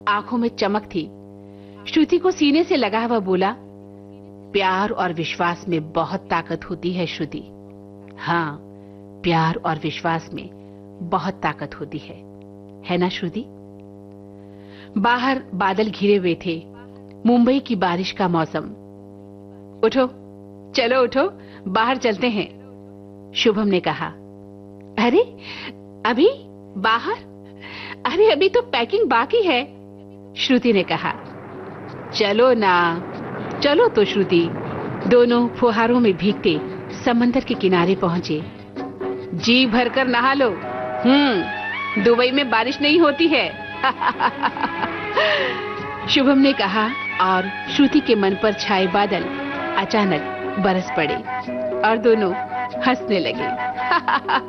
आंखों में चमक थी। श्रुति को सीने से लगा हुआ बोला, प्यार और विश्वास में बहुत ताकत होती है श्रुति। हाँ, प्यार और विश्वास में बहुत ताकत होती है ना श्रुति? बाहर बादल घिरे हुए थे, मुंबई की बारिश का मौसम। उठो, चलो उठो, बाहर चलते हैं, शुभम ने कहा। अरे अभी बाहर? अरे अभी तो पैकिंग बाकी है, श्रुति ने कहा। चलो ना, चलो तो श्रुति। दोनों फुहारों में भीगते समंदर के किनारे पहुंचे। जी भरकर नहा लो, दुबई में बारिश नहीं होती है। शुभम ने कहा और श्रुति के मन पर छाए बादल अचानक बरस पड़े और दोनों हंसने लगे।